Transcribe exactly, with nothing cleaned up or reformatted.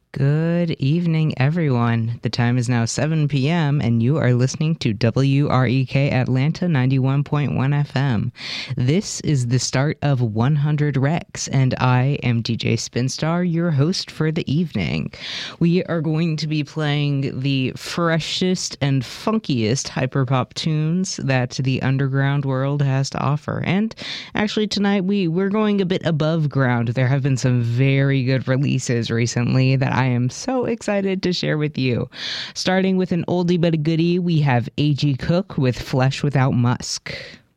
Good evening, everyone. The time is now seven p.m., and you are listening to W R E K Atlanta ninety-one point one F M. This is the start of one hundred Recs, and I am D J Spinstar, your host for the evening. We are going to be playing the freshest and funkiest hyperpop tunes that the underground world has to offer. And actually, tonight we, we're going a bit above ground. There have been some very good releases recently that I am so excited to share with you. Starting with an oldie but a goodie, we have A G Cook with Flesh Without Musk.